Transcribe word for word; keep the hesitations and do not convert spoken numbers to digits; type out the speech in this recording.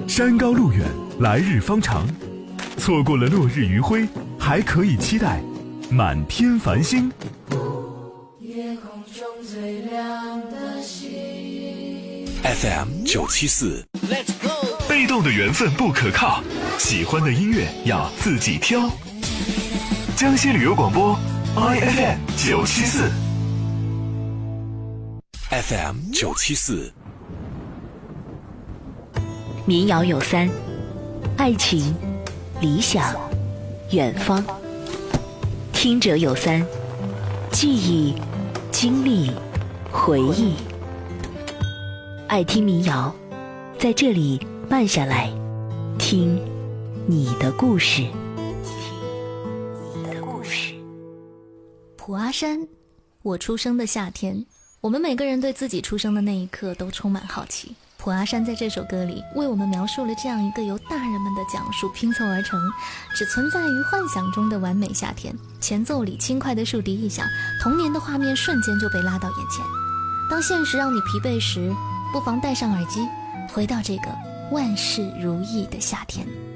山高路远，来日方长，错过了落日余晖，还可以期待满天繁星。 夜空中最亮的星 F M 九七四 Let's go。 被动的缘分不可靠，喜欢的音乐要自己挑。江西旅游广播 I F M 九七四 F M 九七四。 民谣有三：爱情、理想、远方。听者有三：记忆、经历、回忆。爱听民谣，在这里慢下来，听你的故事。听你的故事。 普阿山，我出生的夏天。我们每个人对自己出生的那一刻都充满好奇。普阿山在这首歌里为我们描述了这样一个由大人们的讲述拼凑而成，只存在于幻想中的完美夏天。前奏里轻快的竖笛一响，童年的画面瞬间就被拉到眼前。当现实让你疲惫时，不妨戴上耳机，回到这个万事如意的夏天。